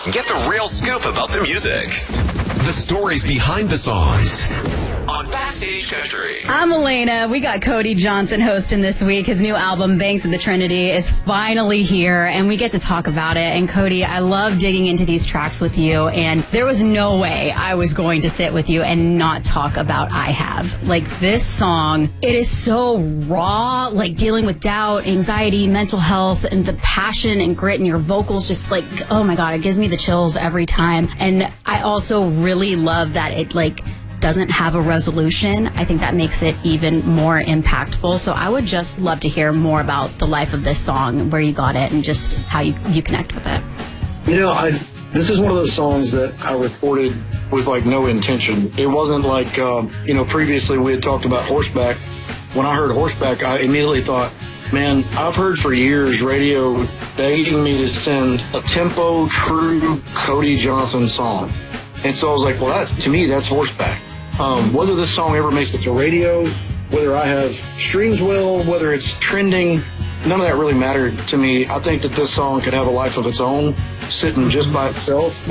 Get the real scoop about the music. The stories behind the songs. On Backstage Country. I'm Elena. We got Cody Johnson hosting this week. His new album, Banks of the Trinity, is finally here, and we get to talk about it. And Cody, I love digging into these tracks with you, and there was no way I was going to sit with you and not talk about I Have. Like, this song, it is so raw, like dealing with doubt, anxiety, mental health, and the passion and grit in your vocals, just like, oh my God, it gives me the chills every time. And I also really love that it, like, doesn't have a resolution. I think that makes it even more impactful. So I would just love to hear more about the life of this song, where you got it, and just how you connect with it. You know, this is one of those songs that I recorded with like no intention. It wasn't like, previously we had talked about Horseback. When I heard Horseback, I immediately thought, man, I've heard for years radio begging me to send a tempo, true Cody Johnson song. And so I was like, well, to me, that's Horseback. Whether this song ever makes it to radio, whether I have streams well, whether it's trending, none of that really mattered to me. I think that this song could have a life of its own, sitting just by itself.